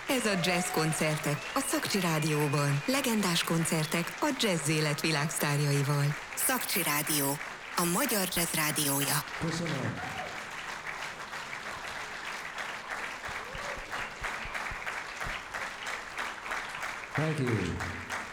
Ez a Jazz Koncertek a Szakcsi Rádióban. Legendás koncertek a jazz élet világsztárjaival. Szakcsi Rádió, a magyar jazz rádiója. Köszönöm. Thank you.